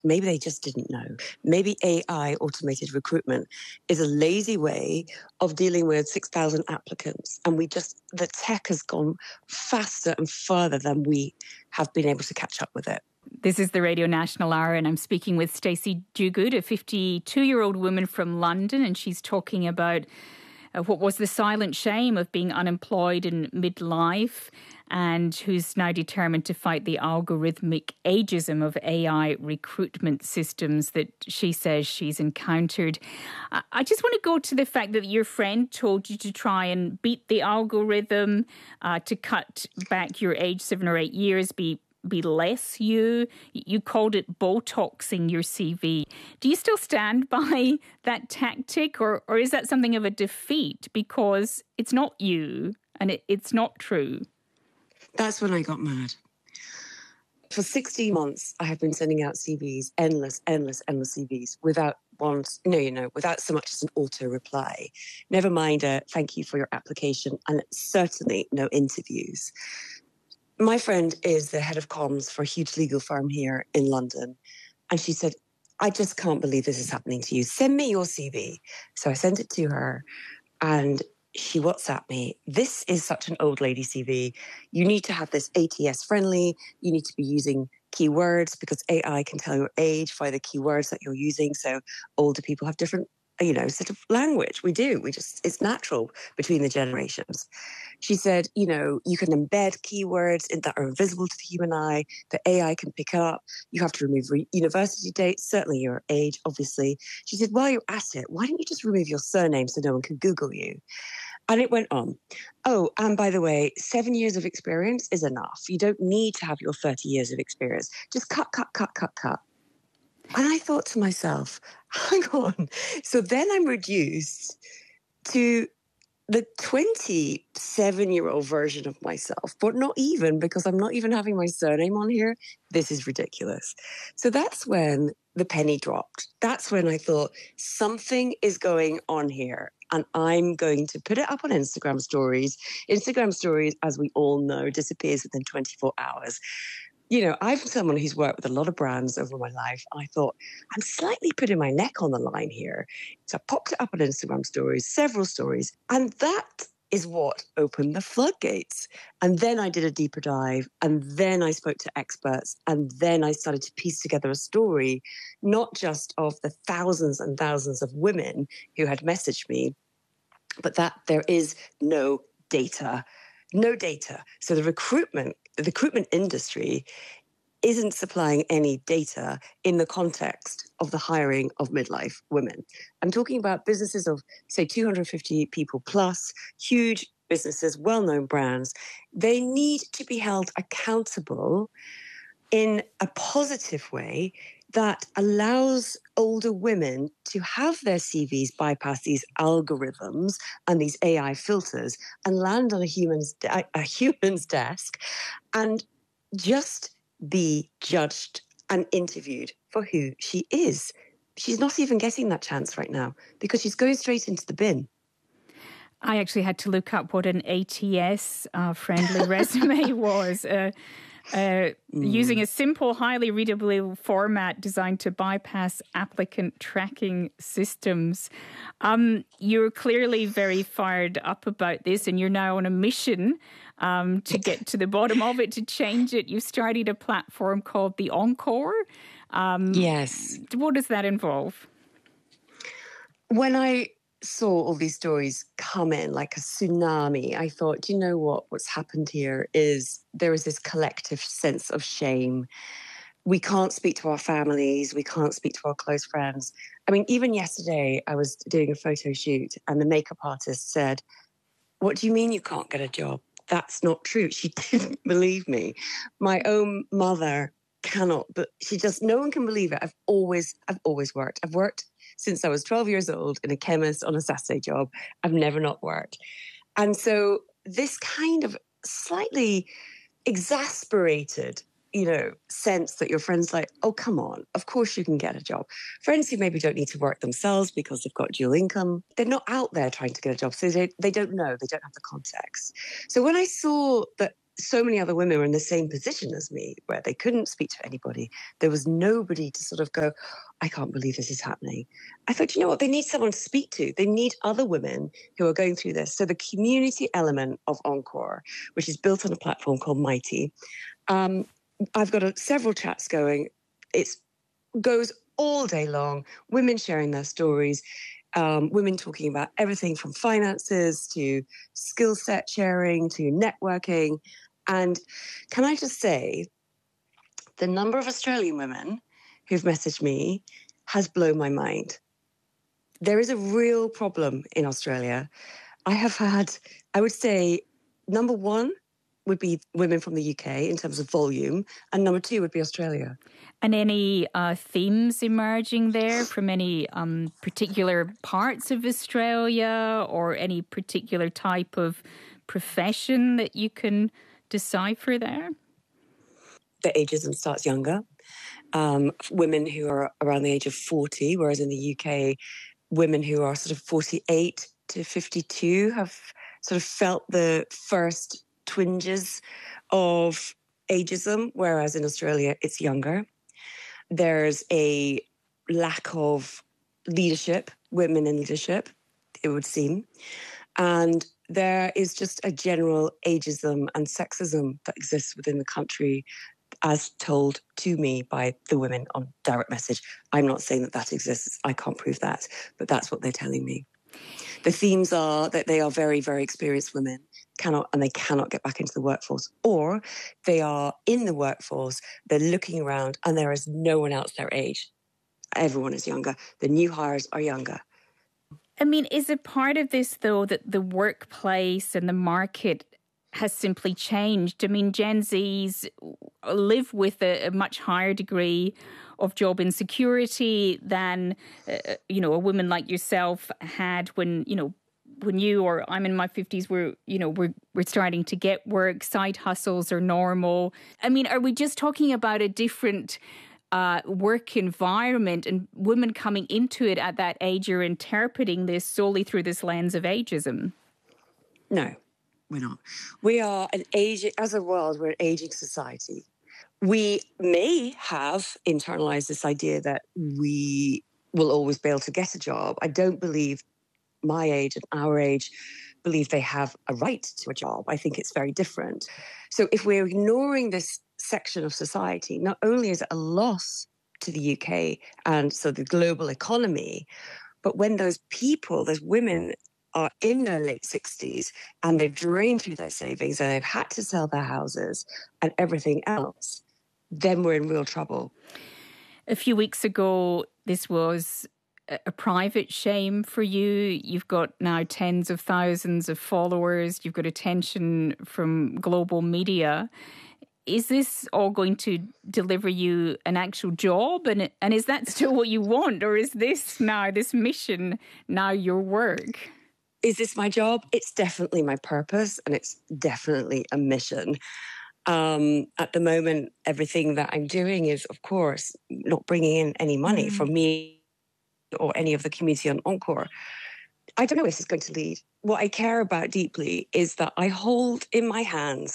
Maybe they just didn't know. Maybe AI, automated recruitment, is a lazy way of dealing with 6,000 applicants. And the tech has gone faster and further than we have been able to catch up with it. This is the Radio National Hour, and I'm speaking with Stacey Duguid, a 52-year-old woman from London, and she's talking about what was the silent shame of being unemployed in midlife, and who's now determined to fight the algorithmic ageism of AI recruitment systems that she says she's encountered. I just want to go to the fact that your friend told you to try and beat the algorithm, to cut back your age 7 or 8 years, be less you. You called it Botoxing your CV. Do you still stand by that tactic, or is that something of a defeat because it's not you and it's not true? That's when I got mad. For 16 months, I have been sending out CVs, endless CVs, without so much as an auto reply. Never mind a thank you for your application, and certainly no interviews. My friend is the head of comms for a huge legal firm here in London. And she said, I just can't believe this is happening to you. Send me your CV. So I sent it to her and she WhatsApped me. This is such an old lady CV. You need to have this ATS friendly. You need to be using keywords because AI can tell your age by the keywords that you're using. So older people have different sort of language. It's natural between the generations. She said, you can embed keywords that are invisible to the human eye, that AI can pick up. You have to remove university dates, certainly your age, obviously. She said, while you're at it, why don't you just remove your surname so no one can Google you? And it went on. Oh, and by the way, 7 years of experience is enough. You don't need to have your 30 years of experience. Just cut. And I thought to myself, hang on. So then I'm reduced to the 27-year-old version of myself, but not even, because I'm not even having my surname on here. This is ridiculous. So that's when the penny dropped. That's when I thought something is going on here. And I'm going to put it up on Instagram stories. Instagram stories, as we all know, disappears within 24 hours. I'm someone who's worked with a lot of brands over my life. And I thought, I'm slightly putting my neck on the line here. So I popped it up on Instagram stories, several stories. And that is what opened the floodgates. And then I did a deeper dive. And then I spoke to experts. And then I started to piece together a story, not just of the thousands and thousands of women who had messaged me, but that there is no data. No data. So the recruitment industry isn't supplying any data in the context of the hiring of midlife women. I'm talking about businesses of, say, 250 people plus, huge businesses, well-known brands. They need to be held accountable in a positive way that allows older women to have their CVs bypass these algorithms and these AI filters and land on a human's desk and just be judged and interviewed for who she is. She's not even getting that chance right now because she's going straight into the bin. I actually had to look up what an ATS-friendly resume was. Using a simple, highly readable format designed to bypass applicant tracking systems. You're clearly very fired up about this, and you're now on a mission to get to the bottom of it, to change it. You've started a platform called The Encore. Yes. What does that involve? When I saw all these stories come in like a tsunami, I thought, you know what? What's happened here is there is this collective sense of shame. We can't speak to our families. We can't speak to our close friends. I mean, even yesterday, I was doing a photo shoot and the makeup artist said, what do you mean you can't get a job? That's not true. She didn't believe me. My own mother cannot, but no one can believe it. I've always worked. I've worked since I was 12 years old in a chemist on a Saturday job. I've never not worked. And so this kind of slightly exasperated, sense that your friends like, oh, come on, of course you can get a job. Friends who maybe don't need to work themselves because they've got dual income, they're not out there trying to get a job. So they don't know, they don't have the context. So when I saw that so many other women were in the same position as me, where they couldn't speak to anybody. There was nobody to sort of go, I can't believe this is happening. I thought, you know what? They need someone to speak to. They need other women who are going through this. So the community element of Encore, which is built on a platform called Mighty, I've got several chats going. It goes all day long, women sharing their stories, women talking about everything from finances to skill set sharing to networking. And can I just say, the number of Australian women who've messaged me has blown my mind. There is a real problem in Australia. I have had, I would say, number one would be women from the UK in terms of volume, and number two would be Australia. And any themes emerging there from any particular parts of Australia or any particular type of profession that you can decipher there? The ageism starts younger. Women who are around the age of 40, whereas in the UK, women who are sort of 48 to 52 have sort of felt the first twinges of ageism, whereas in Australia, it's younger. There's a lack of leadership, women in leadership, it would seem. And there is just a general ageism and sexism that exists within the country, as told to me by the women on direct message. I'm not saying that that exists. I can't prove that, but that's what they're telling me. The themes are that they are very, very experienced women, they cannot get back into the workforce, or they are in the workforce, they're looking around and there is no one else their age. Everyone is younger. The new hires are younger. I mean, is it part of this, though, that the workplace and the market has simply changed? I mean, Gen Zs live with a much higher degree of job insecurity than, a woman like yourself had when you or I'm in my 50s, we're starting to get work. Side hustles are normal. I mean, are we just talking about a different work environment and women coming into it at that age are interpreting this solely through this lens of ageism? No, we're not. We are as a world, we're an aging society. We may have internalized this idea that we will always be able to get a job. I don't believe my age and our age believe they have a right to a job. I think it's very different. So if we're ignoring this section of society, not only is it a loss to the UK and so the global economy, but when those women are in their late 60s and they've drained through their savings and they've had to sell their houses and everything else, then we're in real trouble. A few weeks ago, this was a private shame for you. You've got now tens of thousands of followers. You've got attention from global media. Is this all going to deliver you an actual job? And is that still what you want? Or is this mission now your work? Is this my job? It's definitely my purpose and it's definitely a mission. At the moment, everything that I'm doing is, of course, not bringing in any money from me or any of the community on Encore. I don't know where this is going to lead. What I care about deeply is that I hold in my hands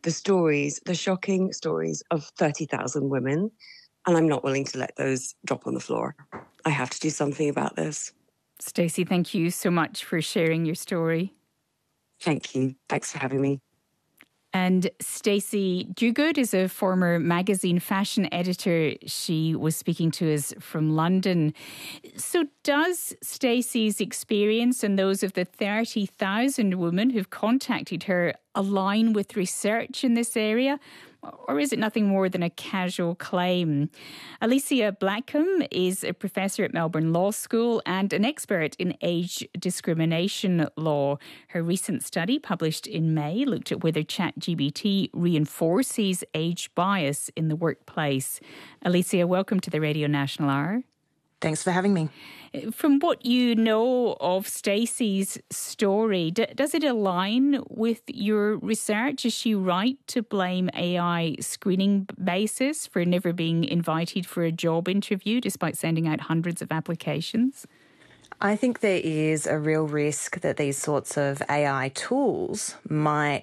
the shocking stories of 30,000 women, and I'm not willing to let those drop on the floor. I have to do something about this. Stacey, thank you so much for sharing your story. Thank you. Thanks for having me. And Stacey Duguid is a former magazine fashion editor. She was speaking to us from London. So does Stacey's experience and those of the 30,000 women who've contacted her align with research in this area? Or is it nothing more than a casual claim? Alicia Blackham is a professor at Melbourne Law School and an expert in age discrimination law. Her recent study, published in May, looked at whether ChatGPT reinforces age bias in the workplace. Alicia, welcome to the Radio National Hour. Thanks for having me. From what you know of Stacey's story, does it align with your research? Is she right to blame AI screening basis for never being invited for a job interview despite sending out hundreds of applications? I think there is a real risk that these sorts of AI tools might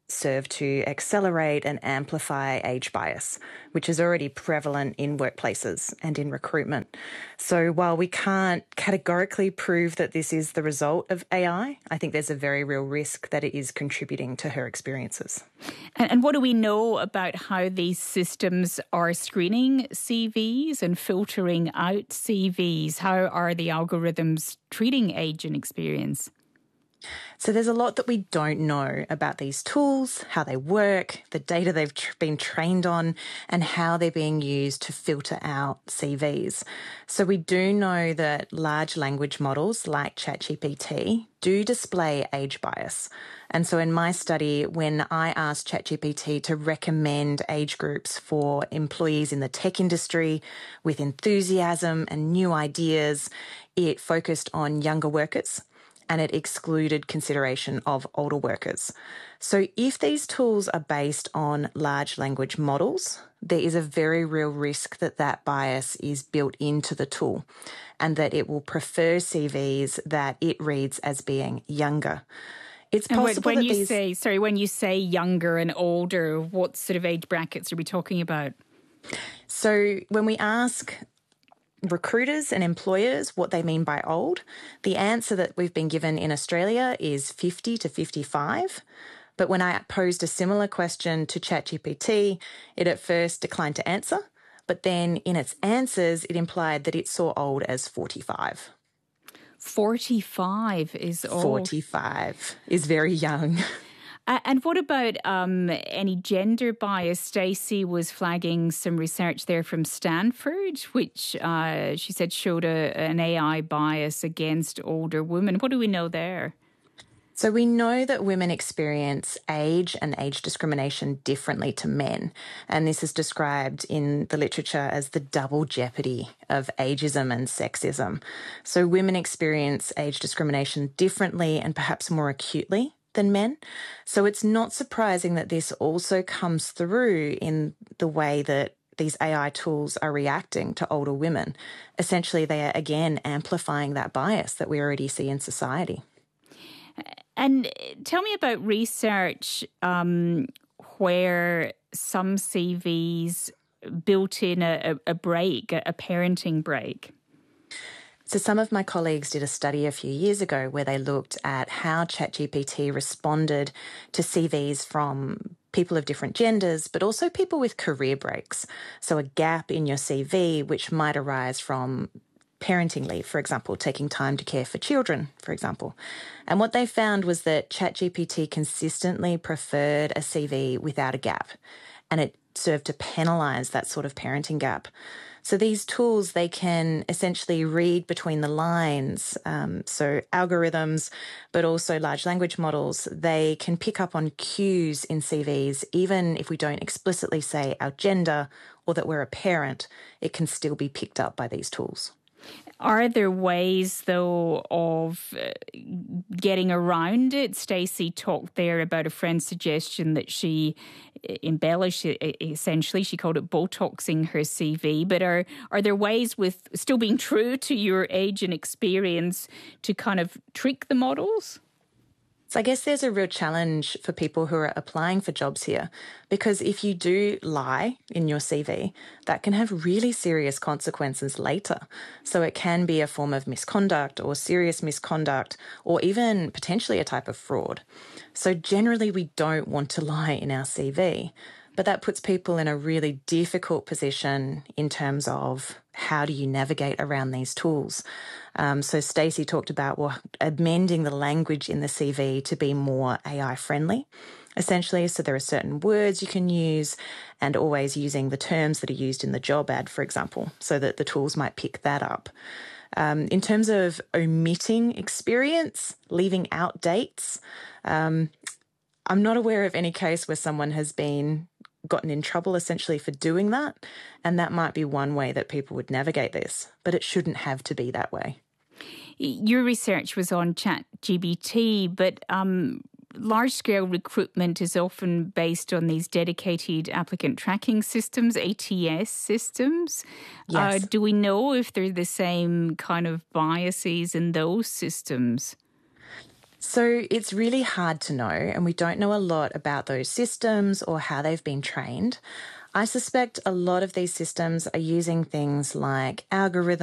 serve to accelerate and amplify age bias, which is already prevalent in workplaces and in recruitment. So while we can't categorically prove that this is the result of AI, I think there's a very real risk that it is contributing to her experiences. And what do we know about how these systems are screening CVs and filtering out CVs? How are the algorithms treating age and experience? So there's a lot that we don't know about these tools, how they work, the data they've been trained on, and how they're being used to filter out CVs. So we do know that large language models like ChatGPT do display age bias. And so in my study, when I asked ChatGPT to recommend age groups for employees in the tech industry with enthusiasm and new ideas, it focused on younger workers, and it excluded consideration of older workers. So if these tools are based on large language models, there is a very real risk that that bias is built into the tool and that it will prefer CVs that it reads as being younger. It's possible when you say younger and older, what sort of age brackets are we talking about? So when we ask recruiters and employers what they mean by old, the answer that we've been given in Australia is 50 to 55. But when I posed a similar question to ChatGPT, it at first declined to answer, but then in its answers, it implied that it saw old as 45. 45 is old. 45 is very young. And what about any gender bias? Stacey was flagging some research there from Stanford, which she said showed an AI bias against older women. What do we know there? So we know that women experience age and age discrimination differently to men. And this is described in the literature as the double jeopardy of ageism and sexism. So women experience age discrimination differently and perhaps more acutely than men. So it's not surprising that this also comes through in the way that these AI tools are reacting to older women. Essentially, they are again amplifying that bias that we already see in society. And tell me about research where some CVs built in a break, a parenting break. So some of my colleagues did a study a few years ago where they looked at how ChatGPT responded to CVs from people of different genders, but also people with career breaks. So a gap in your CV, which might arise from parenting leave, for example, taking time to care for children, for example. And what they found was that ChatGPT consistently preferred a CV without a gap, and it served to penalise that sort of parenting gap. So these tools, they can essentially read between the lines. So algorithms, but also large language models, they can pick up on cues in CVs, even if we don't explicitly say our gender or that we're a parent, it can still be picked up by these tools. Are there ways, though, of getting around it? Stacey talked there about a friend's suggestion that she embellished it, essentially. She called it Botoxing her CV. But are there ways, with still being true to your age and experience, to kind of trick the models? So I guess there's a real challenge for people who are applying for jobs here, because if you do lie in your CV, that can have really serious consequences later. So it can be a form of misconduct or serious misconduct, or even potentially a type of fraud. So generally we don't want to lie in our CV, but that puts people in a really difficult position in terms of how do you navigate around these tools. So Stacey talked about amending the language in the CV to be more AI friendly, essentially. So there are certain words you can use, and always using the terms that are used in the job ad, for example, so that the tools might pick that up. In terms of omitting experience, leaving out dates, I'm not aware of any case where someone has gotten in trouble essentially for doing that. And that might be one way that people would navigate this, but it shouldn't have to be that way. Your research was on ChatGPT, but large-scale recruitment is often based on these dedicated applicant tracking systems, ATS systems. Yes. Do we know if they're the same kind of biases in those systems? So it's really hard to know, and we don't know a lot about those systems or how they've been trained. I suspect a lot of these systems are using things like algorithms